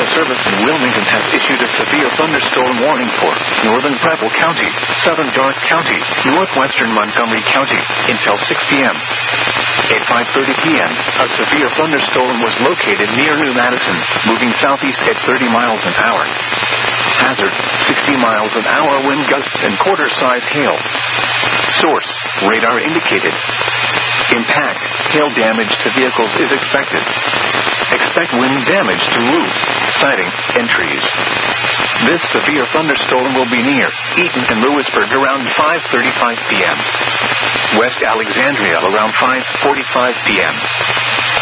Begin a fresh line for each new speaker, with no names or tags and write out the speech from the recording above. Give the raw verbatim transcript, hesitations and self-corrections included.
Service in Wilmington has issued a severe thunderstorm warning for northern Preble County, southern Darke County, northwestern Montgomery County until six p.m. At five thirty p.m., a severe thunderstorm was located near New Madison, moving southeast at thirty miles an hour. Hazard, sixty miles an hour wind gusts and quarter-size hail. Source, radar indicated. Impact, hail damage to vehicles is expected. Expect wind damage to roofs, siding, and trees. This severe thunderstorm will be near Eaton and Lewisburg around five thirty-five p.m. West Alexandria around five forty-five p.m.